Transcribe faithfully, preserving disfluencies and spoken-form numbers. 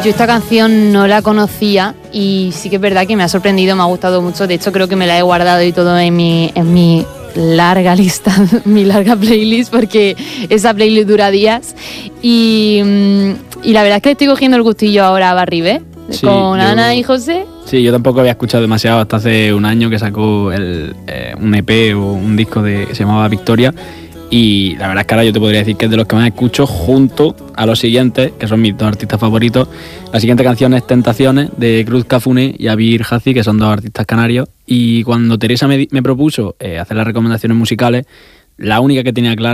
Yo esta canción no la conocía y sí que es verdad que me ha sorprendido, me ha gustado mucho. De hecho, creo que me la he guardado y todo en mi, en mi larga lista, mi larga playlist, porque esa playlist dura días. Y, y la verdad es que le estoy cogiendo el gustillo ahora a Barribé, sí, con yo, Ana y José. Sí, yo tampoco había escuchado demasiado hasta hace un año que sacó el, eh, un E P o un disco de, que se llamaba Victoria. Y la verdad es que ahora yo te podría decir que es de los que más escucho junto a los siguientes, que son mis dos artistas favoritos. La siguiente canción es Tentaciones, de Cruz Cafune y Abir Hazi, que son dos artistas canarios. Y cuando Teresa me, me propuso eh, hacer las recomendaciones musicales, la única que tenía clara